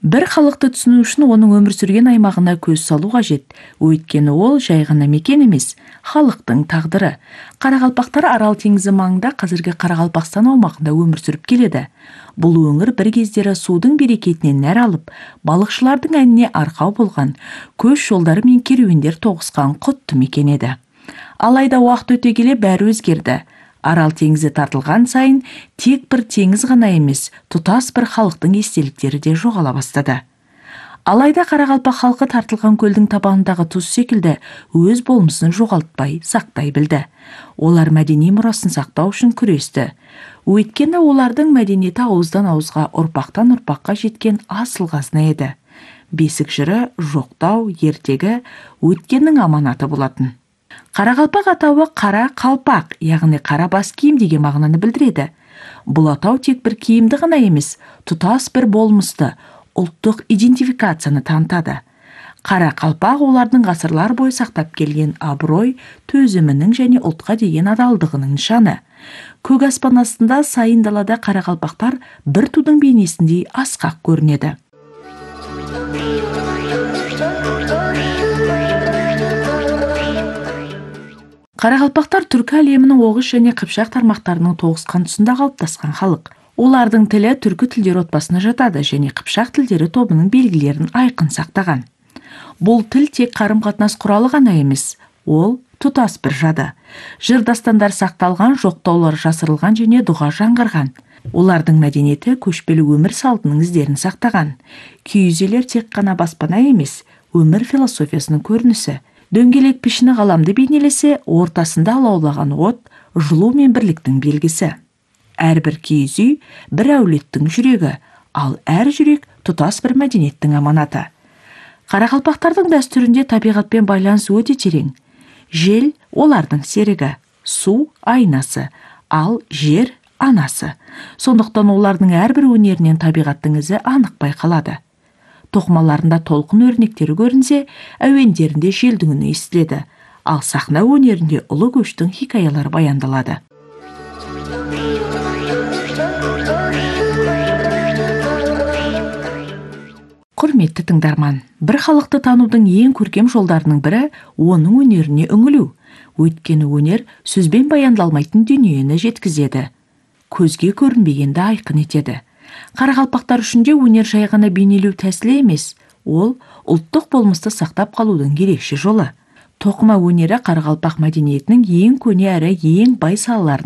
Бір халықты түсіну үшін оның өмір сүрген аймағына көз салу қажет. Өйткені ол жай ғана мекен емес, халықтың тағдыры. Қарақалпақтар Арал теңізі маңында қазіргі Қарақалпақстан аумағында өмір сүріп келеді. Бұл өңір бір кездері судың берекетінен нәр алып, балықшылардың әніне арқау болған, көш жолдары мен керуендер тоғысқан құтты мекен еді. Алайда уақыт өте келе бәрі өзгерді. Арал теңізі тартылған сайын тек бір теңіз ғана емес, тұтас бір халықтың естеліктері де жоғала бастады. Алайда Қарақалпақ халқы тартылған көлдің табанындағы тұз секілді өз болмысын жоғалтпай, сақтай білді. Олар мәдени мұрасын сақтау үшін күресті. Өйткені олардың мәдениеті ауыздан ауызға, ұрпақтан ұрпаққа жеткен асыл қазына еді. Бесік жыры, жоқтау, ертегі өткеннің аманаты болатын. Қарақалпақ атауы қара қалпақ, яғни қара бас киім деген мағынаны білдіреді. Бұл атау тек бір киімді ғана емес, тұтас бір болмысты, ұлттық идентификацияны танытады. Қара қалпақ олардың ғасырлар бойы сақтап келген абырой, төзімінің және ұлтқа деген адалдығының нышаны. Көк аспан астында сайын далада қарақалпақтар бір тудың бейнесіндей асқақ көрінеді. Қарақалпақтар түркі әлемінің оғыз және қыпшақ тармақтарының тоғысқан тұсында қалыптасқан халық. Олардың тілі түркі тілдері отбасына жатады және қыпшақ тілдері тобының белгілерін айқын сақтаған. Бұл тіл тек қарым-қатынас құралы ғана емес, ол тұтас бір жады. Жыр-дастандар сақталған, жоқтаулар жасырылған және дұға жаңғырған. Олардың мәдениеті көшпелі өмір салтының іздерін сақтаған. Киіз үйлер тек қана баспана емес, өмір философиясының көрінісі. Дөңгелек пішіні ғаламды бейнелесе, ортасында алаулаған от, жылу мен бірліктің белгісі. Әрбір киіз үй бір әулеттің жүрегі, ал әр жүрек тұтас бір мәдениеттің аманаты. Қарақалпақтардың дәстүрінде табиғатпен байланыс өте терең. Жел олардың серігі, су айнасы, ал жер анасы. Сондықтан олардың әрбір өнерінен табиғаттың ізі анық байқалады. Тоқымаларында толқын өрнектері көрінсе, әуендерінде желдің үні естіледі, ал сахна өнерінде ұлы көштің хикаялары баяндалады. Құрметті тыңдарман, бір халықты танудың ең көркем жолдарының бірі оның өнеріне үңілу. Өйткені өнер сөзбен баяндалмайтын дүниені жеткізеді. Көзге көрінбегенді айқын етеді. Қарақалпақтар үшін де өнер жай ғана бейнелеу тәсілі емес, ол ұлттық болмысты сақтап қалудың ерекше жолы. Тоқыма өнері Қарақалпақ мәдениетінің ең көне әрі ең бай салаларының